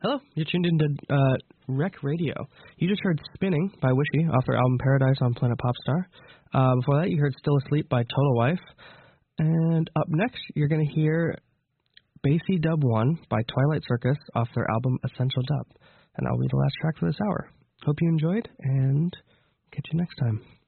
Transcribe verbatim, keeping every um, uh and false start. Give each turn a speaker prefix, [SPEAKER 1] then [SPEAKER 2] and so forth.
[SPEAKER 1] Hello, you're tuned into uh, Rec Radio. You just heard Spinning by Wishy off their album Paradise on Planet Popstar. Uh, before that, you heard Still Asleep by Total Wife. And up next, you're going to hear Bassy Dub one by Twilight Circus off their album Essential Dub. And that'll be the last track for this hour. Hope you enjoyed, and catch you next time.